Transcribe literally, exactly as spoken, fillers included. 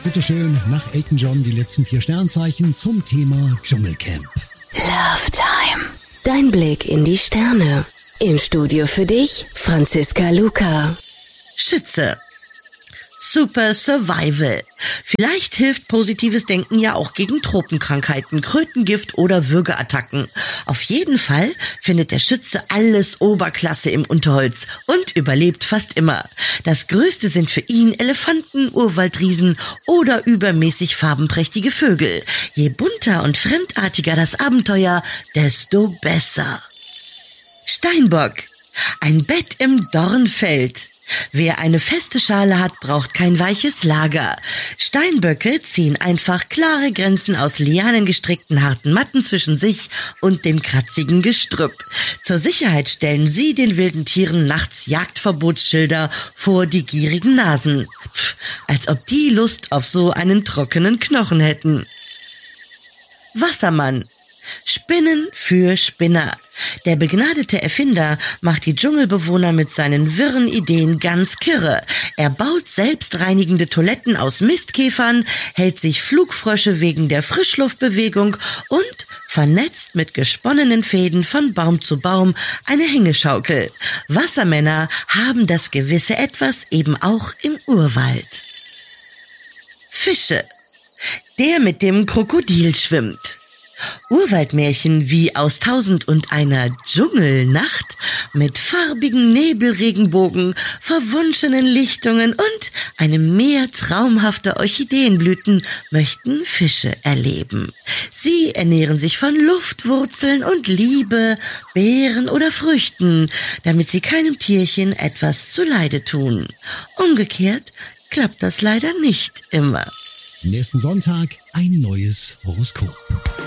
Bitteschön, nach Elton John die letzten vier Sternzeichen zum Thema Dschungelcamp. Love Time. Dein Blick in die Sterne. Im Studio für dich, Franziska Luca. Schütze. Super Survival. Vielleicht hilft positives Denken ja auch gegen Tropenkrankheiten, Krötengift oder Würgeattacken. Auf jeden Fall findet der Schütze alles Oberklasse im Unterholz und überlebt fast immer. Das Größte sind für ihn Elefanten, Urwaldriesen oder übermäßig farbenprächtige Vögel. Je bunter und fremdartiger das Abenteuer, desto besser. Steinbock. Ein Bett im Dornfeld. Wer eine feste Schale hat, braucht kein weiches Lager. Steinböcke ziehen einfach klare Grenzen aus lianengestrickten harten Matten zwischen sich und dem kratzigen Gestrüpp. Zur Sicherheit stellen sie den wilden Tieren nachts Jagdverbotsschilder vor die gierigen Nasen. Pff, als ob die Lust auf so einen trockenen Knochen hätten. Wassermann. Spinnen für Spinner. Der begnadete Erfinder macht die Dschungelbewohner mit seinen wirren Ideen ganz kirre. Er baut selbstreinigende Toiletten aus Mistkäfern, hält sich Flugfrösche wegen der Frischluftbewegung und vernetzt mit gesponnenen Fäden von Baum zu Baum eine Hängeschaukel. Wassermänner haben das gewisse Etwas eben auch im Urwald. Fische. Der mit dem Krokodil schwimmt. Urwaldmärchen wie aus Tausend und einer Dschungelnacht mit farbigen Nebelregenbogen, verwunschenen Lichtungen und einem Meer traumhafter Orchideenblüten möchten Fische erleben. Sie ernähren sich von Luftwurzeln und Liebe, Beeren oder Früchten, damit sie keinem Tierchen etwas zuleide tun. Umgekehrt klappt das leider nicht immer. Nächsten Sonntag ein neues Horoskop.